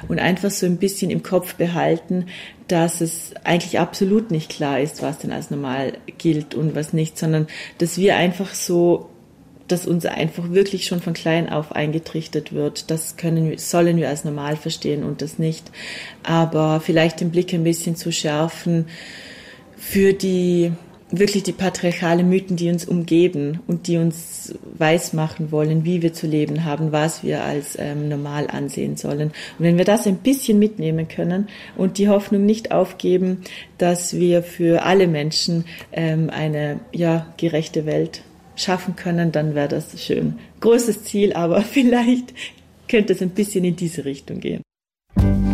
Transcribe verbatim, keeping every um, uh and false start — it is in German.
und einfach so ein bisschen im Kopf behalten, dass es eigentlich absolut nicht klar ist, was denn als normal gilt und was nicht, sondern dass wir einfach so, dass uns einfach wirklich schon von klein auf eingetrichtert wird. Das können, sollen wir als normal verstehen und das nicht. Aber vielleicht den Blick ein bisschen zu schärfen für die wirklich die patriarchale Mythen, die uns umgeben und die uns weismachen wollen, wie wir zu leben haben, was wir als ähm, normal ansehen sollen. Und wenn wir das ein bisschen mitnehmen können und die Hoffnung nicht aufgeben, dass wir für alle Menschen ähm, eine ja gerechte Welt schaffen können, dann wäre das schön. Großes Ziel, aber vielleicht könnte es ein bisschen in diese Richtung gehen.